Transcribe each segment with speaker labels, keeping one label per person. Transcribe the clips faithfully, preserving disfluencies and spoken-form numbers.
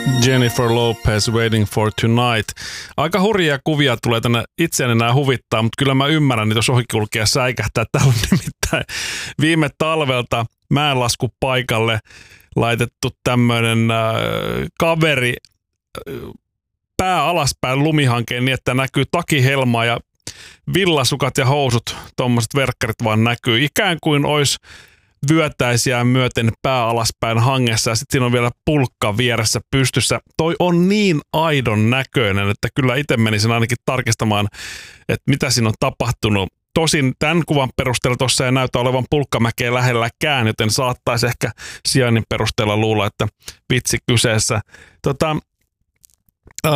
Speaker 1: Jennifer Lopez, Waiting for Tonight. Aika hurjia kuvia tulee tänne, itseäni nämä huvittaa, mutta kyllä mä ymmärrän, että jos ohikulkija säikähtää. Täällä on nimittäin viime talvelta mäenlaskupaikalle laitettu tämmöinen äh, kaveri äh, pää alaspäin lumihankeen niin, että näkyy takihelma ja villasukat ja housut, tommoset verkkarit vaan näkyy. Ikään kuin olisi vyötäisiä myöten pää alaspäin hangessa ja sitten siinä on vielä pulkka vieressä pystyssä. Toi on niin aidon näköinen, että kyllä itse menisin ainakin tarkistamaan, että mitä siinä on tapahtunut. Tosin tämän kuvan perusteella tuossa ei näytä olevan pulkkamäkeä lähelläkään, joten saattaisi ehkä sijainnin perusteella luulla, että vitsi kyseessä. Tota, äh,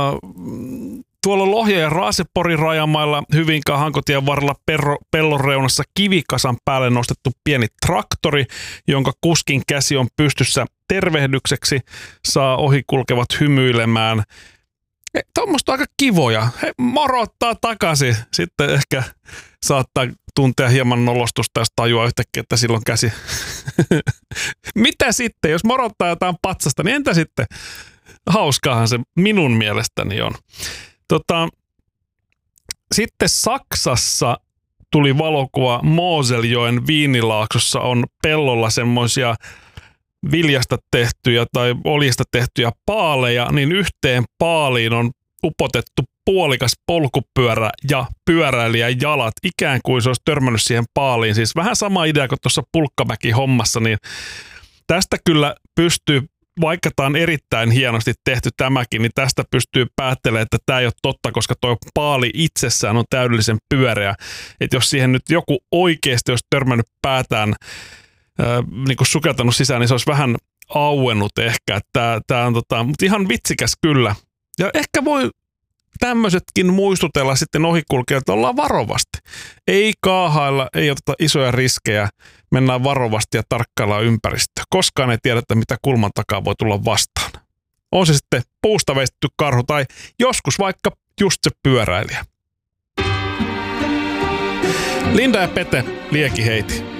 Speaker 1: tuolla Lohja ja Raaseporin rajamailla Hyvinkään Hankotien varrella perro, pellon reunassa kivikasan päälle nostettu pieni traktori, jonka kuskin käsi on pystyssä tervehdykseksi, saa ohikulkevat hymyilemään. Tuommoista aika kivoja. He morottaa takaisin. Sitten ehkä saattaa tuntea hieman nolostusta, jos tajua yhtäkkiä, että silloin käsi. Mitä sitten? Jos morottaa jotain patsasta, niin entä sitten? Hauskaahan se minun mielestäni on. Tota, sitten Saksassa tuli valokuva Moseljoen Viinilaaksossa on pellolla semmoisia viljasta tehtyjä tai oljesta tehtyjä paaleja, niin yhteen paaliin on upotettu puolikas polkupyörä ja pyöräilijän jalat, ikään kuin se olisi törmännyt siihen paaliin. Siis vähän sama idea kuin tuossa Pulkkamäki-hommassa, niin tästä kyllä pystyy, vaikka tämä on erittäin hienosti tehty tämäkin, niin tästä pystyy päättelemään, että tämä ei ole totta, koska tuo paali itsessään on täydellisen pyöreä. Että jos siihen nyt joku oikeasti olisi törmännyt päätään, Äh, niin kuin sukeltanut sisään, niin se olisi vähän auennut ehkä. Tää, tää on tota, mutta ihan vitsikäs kyllä. Ja ehkä voi tämmöisetkin muistutella sitten ohikulkijoilta, että ollaan varovasti. Ei kaahailla, ei oteta isoja riskejä, mennään varovasti ja tarkkaillaan ympäristöä. Koskaan ei tiedetä, mitä kulman takaa voi tulla vastaan. On se sitten puusta veistetty karhu tai joskus vaikka just se pyöräilijä. Linda ja Pete, liekiheiti.